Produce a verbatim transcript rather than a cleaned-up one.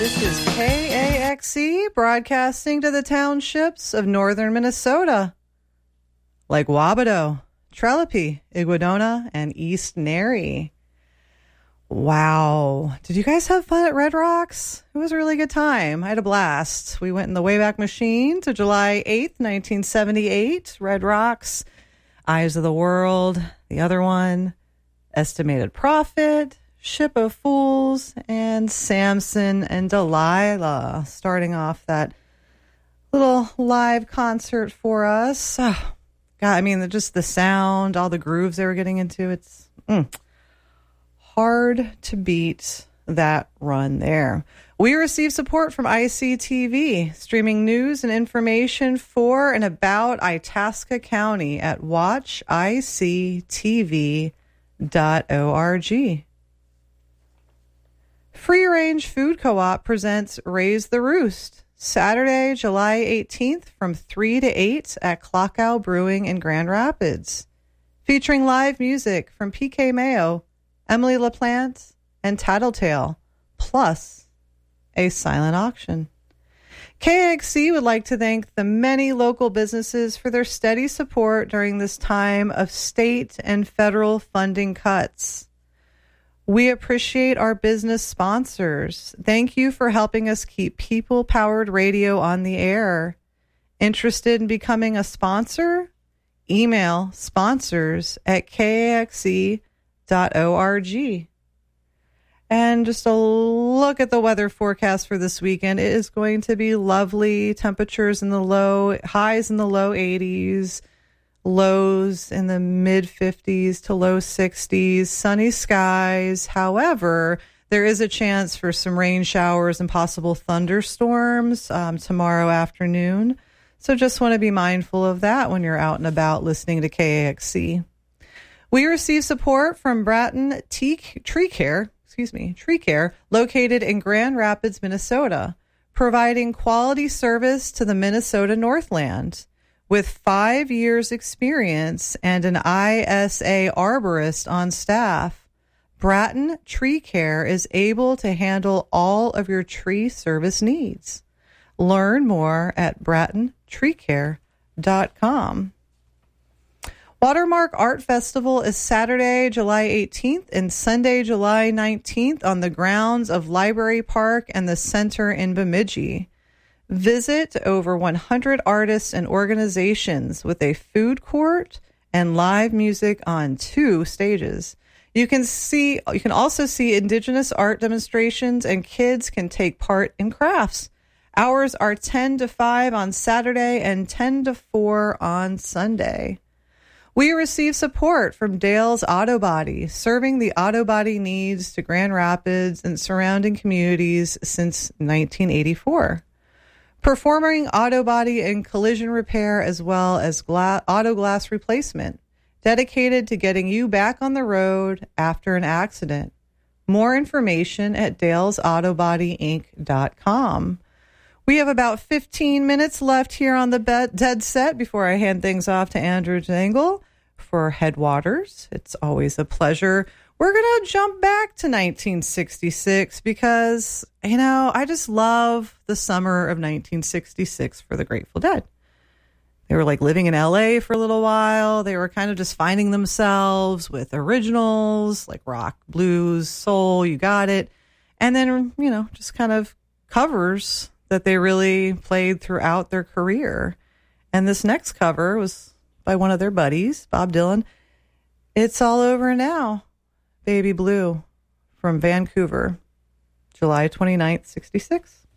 This is K A X E broadcasting to the townships of northern Minnesota, like Wabido, Trelepe, Iguodona, and East Nary. Wow. Did you guys have fun at Red Rocks? It was a really good time. I had a blast. We went in the Wayback Machine to July eighth, nineteen seventy-eight. Red Rocks, Eyes of the World, the other one, Estimated Profit, Ship of Fools, and Samson and Delilah, starting off that little live concert for us. Oh, God, I mean, just the sound, all the grooves they were getting into, it's mm, hard to beat that run there. We receive support from I C T V, streaming news and information for and about Itasca County at watch I C T V dot org. Free Range Food Co-op presents Raise the Roost, Saturday, July eighteenth from three to eight at Clockow Brewing in Grand Rapids, featuring live music from P K Mayo, Emily LaPlante, and Tattletale, plus a silent auction. K A X C would like to thank the many local businesses for their steady support during this time of state and federal funding cuts. We appreciate our business sponsors. Thank you for helping us keep people-powered radio on the air. Interested in becoming a sponsor? Email sponsors at K A X E dot org. And just a look at the weather forecast for this weekend. It is going to be lovely. Temperatures in the low, highs in the low eighties. Lows in the mid fifties to low sixties, sunny skies. However, there is a chance for some rain showers and possible thunderstorms um, tomorrow afternoon. So just want to be mindful of that when you're out and about listening to K A X C. We receive support from Bratton Tea, Tree Care, excuse me, Tree Care, located in Grand Rapids, Minnesota, providing quality service to the Minnesota Northland. With five years experience and an I S A arborist on staff, Bratton Tree Care is able to handle all of your tree service needs. Learn more at bratton tree care dot com. Watermark Art Festival is Saturday, July eighteenth and Sunday, July nineteenth on the grounds of Library Park and the Center in Bemidji. Visit over one hundred artists and organizations with a food court and live music on two stages. You can see, you can also see indigenous art demonstrations, and kids can take part in crafts. Hours are ten to five on Saturday and ten to four on Sunday. We receive support from Dale's Auto Body, serving the auto body needs to Grand Rapids and surrounding communities since nineteen eighty-four. Performing auto body and collision repair as well as gla- auto glass replacement, dedicated to getting you back on the road after an accident. More information at dales auto body inc dot com. We have about fifteen minutes left here on the be- dead set before I hand things off to Andrew Dangle for Headwaters. It's always a pleasure. We're going to jump back to nineteen sixty-six because, you know, I just love the summer of nineteen sixty-six for the Grateful Dead. They were like living in L A for a little while. They were kind of just finding themselves with originals like rock, blues, soul, you got it. And then, you know, just kind of covers that they really played throughout their career. And this next cover was by one of their buddies, Bob Dylan. It's All Over Now. Baby Blue from Vancouver, July twenty-ninth, sixty-six.